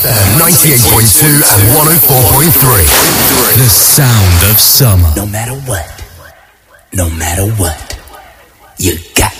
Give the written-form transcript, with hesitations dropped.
FM 98.2 and 104.3. The sound of summer. No matter what, you got